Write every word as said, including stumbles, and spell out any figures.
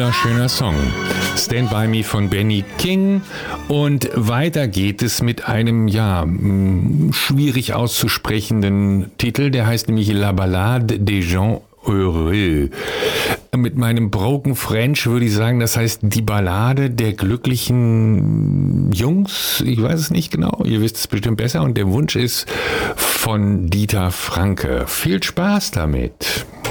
wunderschöner Song. Stand By Me von Benny King. Und weiter geht es mit einem, ja, schwierig auszusprechenden Titel. Der heißt nämlich La Ballade des gens heureux. Mit meinem Broken French würde ich sagen, das heißt die Ballade der glücklichen Jungs. Ich weiß es nicht genau, ihr wisst es bestimmt besser. Und der Wunsch ist von Dieter Franke. Viel Spaß damit.